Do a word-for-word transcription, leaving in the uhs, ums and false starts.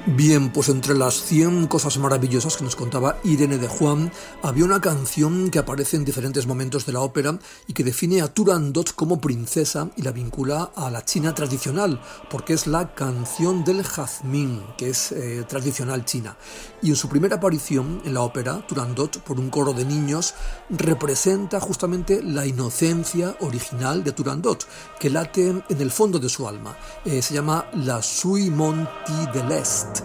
Bien, pues entre las cien cosas maravillosas que nos contaba Irene de Juan, había una canción que aparece en diferentes momentos de la ópera y que define a Turandot como princesa y la vincula a la China tradicional, porque es la canción del jazmín, que es eh, tradicional china. Y en su primera aparición en la ópera, Turandot, por un coro de niños, representa justamente la inocencia original de Turandot, que late en el fondo de su alma. Eh, se llama La Sui Monti de l'Est.